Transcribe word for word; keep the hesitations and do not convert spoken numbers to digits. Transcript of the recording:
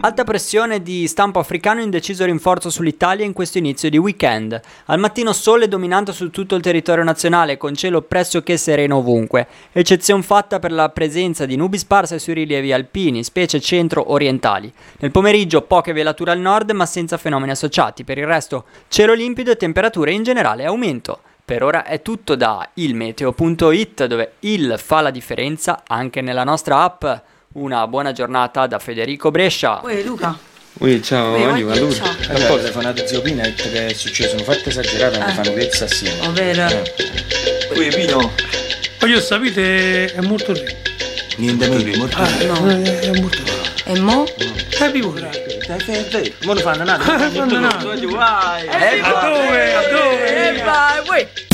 Alta pressione di stampo africano, indeciso rinforzo sull'Italia in questo inizio di weekend. Al mattino sole dominante su tutto il territorio nazionale, con cielo pressoché sereno ovunque. Eccezione fatta per la presenza di nubi sparse sui rilievi alpini, specie centro-orientali. Nel pomeriggio poche velature al nord, ma senza fenomeni associati. Per il resto cielo limpido e temperature in generale aumento. Per ora è tutto da ilmeteo punto it, dove il fa la differenza anche nella nostra app. Una buona giornata da Federico Brescia. Uè Luca. Ui, ciao, Uè, oggi va lui. ciao. È un po' telefonato zio Pino, ha detto che è successo un fatto esagerato e Eh. mi fanno pezza assieme. Ovvero. Eh. Ui, Pino. Voglio sapete, è molto lì. Niente meglio, molto Ah, bene. no, è, è molto lì. E mo? È pure. Mo ne fanno nada. Fanno nada. Vai. A dove? A dove? E vai, uè.